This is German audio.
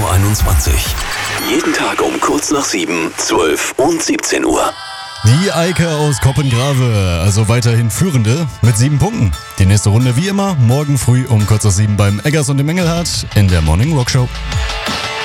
21. Jeden Tag um kurz nach 7, 12 und 17 Uhr. Die Eike aus Koppengrave, also weiterhin Führende mit 7 Punkten. Die nächste Runde wie immer morgen früh um kurz nach 7 beim Eggers und dem Engelhardt in der Morning Rock Show.